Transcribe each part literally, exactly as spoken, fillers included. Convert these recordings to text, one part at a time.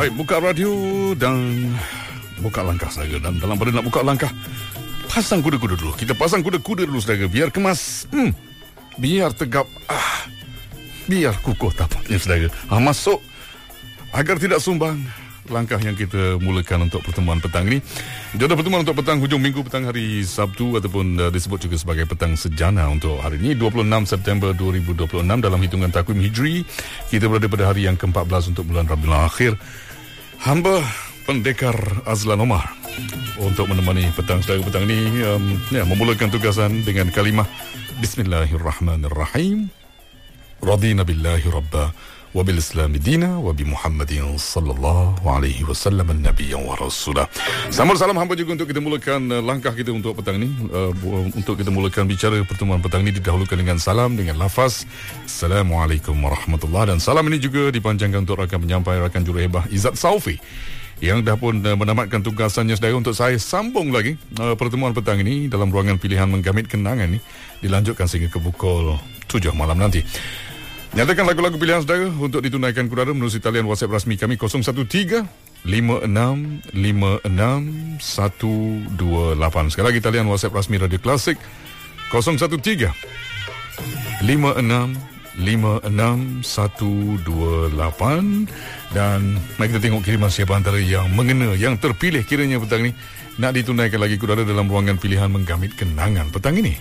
Baik, buka radio dan buka langkah saudara. Dan dalam pada nak buka langkah, pasang kuda-kuda dulu. Kita pasang kuda-kuda dulu saudara, biar kemas, hmm, biar tegap, ah, biar kukuh tapaknya saudara. Ah, masuk agar tidak sumbang. Langkah yang kita mulakan untuk pertemuan petang ini. Jodoh pertemuan untuk petang hujung minggu, petang hari Sabtu ataupun uh, disebut juga sebagai petang sejana untuk hari ini dua puluh enam September dua ribu dua puluh enam dalam hitungan takwim Hijri. Kita berada pada hari yang ke empat belas untuk bulan Rabiul Akhir. Hamba Pendekar Azlan Omar untuk menemani petang saudara petang ini, um, ya, memulakan tugasan dengan kalimah Bismillahirrahmanirrahim. Radina billahi rabba wa bil islami dina wa bi Muhammadin sallallahu alaihi wasallam an-nabiyya wa rasulah. Sambut salam hamba juga untuk kita mulakan uh, langkah kita untuk petang ini, uh, untuk kita mulakan bicara pertemuan petang ini didahulukan dengan salam dengan lafaz Assalamualaikum warahmatullahi, dan salam ini juga dipanjangkan untuk rakan penyampai, rakan jurehebah Izzat Saufi yang dah pun uh, menamatkan tugasannya saudara untuk saya sambung lagi uh, pertemuan petang ini dalam ruangan pilihan menggamit kenangan ini dilanjutkan sehingga ke pukul tujuh malam nanti. Nyatakan lagu-lagu pilihan saudara untuk ditunaikan ke udara melalui talian WhatsApp rasmi kami kosong satu tiga lima enam lima enam satu dua lapan. Sekali lagi talian WhatsApp rasmi Radio Klasik kosong satu tiga lima enam lima enam satu dua lapan. Dan mari kita tengok kiriman siapa antara yang mengena, yang terpilih kiranya petang ini nak ditunaikan lagi ke udara dalam ruangan pilihan menggamit kenangan petang ini.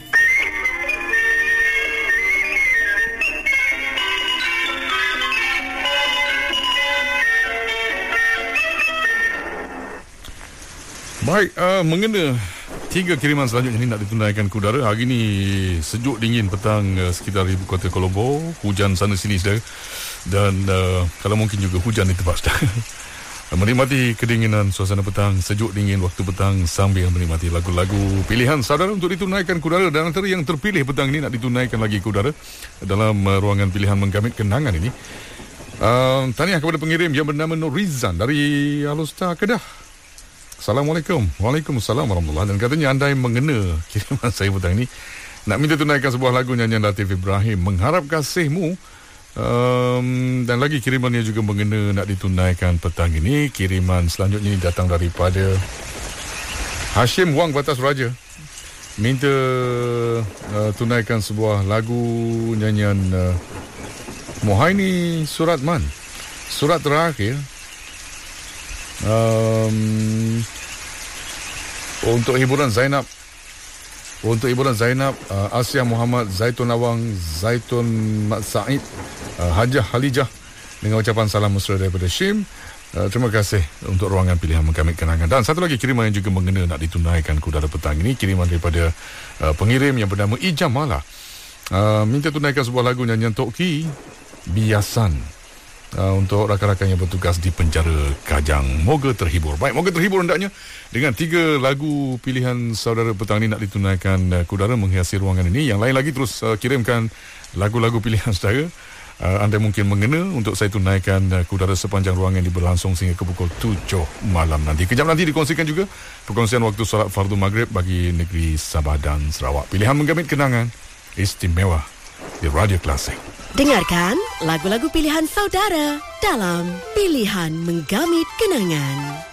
Baik, uh, mengena tiga kiriman selanjutnya ini nak ditunaikan ke udara. Hari ini sejuk dingin petang uh, sekitar ibu kota Colombo. Hujan sana sini saudara. Dan uh, kalau mungkin juga hujan di tempat saudara. Menikmati kedinginan suasana petang, sejuk dingin waktu petang sambil menikmati lagu-lagu pilihan saudara untuk ditunaikan ke udara. Dan antara yang terpilih petang ini nak ditunaikan lagi ke udara dalam uh, ruangan pilihan menggamit kenangan ini. Uh, tahniah kepada pengirim yang bernama Norizan dari Alustar, Kedah. Assalamualaikum. Waalaikumsalam warahmatullahi. Dan katanya andai mengena kiriman saya petang ini, nak minta tunaikan sebuah lagu nyanyian Latif Ibrahim, Mengharap Kasihmu. Um, dan lagi kirimannya juga mengena nak ditunaikan petang ini. Kiriman selanjutnya ini datang daripada Hashim Wang Batas Raja. Minta uh, tunaikan sebuah lagu nyanyian uh, Muhaini Suratman, Surat Terakhir. Um, untuk hiburan Zainab, untuk hiburan Zainab, uh, Asia Muhammad, Zaitun Awang, Zaitun Mat Said, uh, Hajah Halijah, dengan ucapan salam mesra daripada Shim. Uh, terima kasih untuk ruangan pilihan menggamit kenangan. Dan satu lagi kiriman yang juga mengena nak ditunaikan ke udara petang ini, kiriman daripada uh, pengirim yang bernama Ijam Mala. Uh, minta tunaikan sebuah lagu nyanyian Tok Ki, Biasan. Uh, untuk rakan-rakan yang bertugas di penjara Kajang. Moga terhibur. Baik, moga terhibur hendaknya dengan tiga lagu pilihan saudara petang ini nak ditunaikan uh, ke udara menghiasi ruangan ini. Yang lain lagi terus uh, kirimkan lagu-lagu pilihan saudara. Uh, anda mungkin mengena untuk saya tunaikan uh, ke udara sepanjang ruangan ini berlangsung sehingga ke pukul tujuh malam nanti. Kejap nanti dikongsikan juga perkongsian waktu solat fardu maghrib bagi negeri Sabah dan Sarawak. Pilihan menggamit kenangan istimewa di Radio Klasik. Dengarkan lagu-lagu pilihan saudara dalam Pilihan Menggamit Kenangan.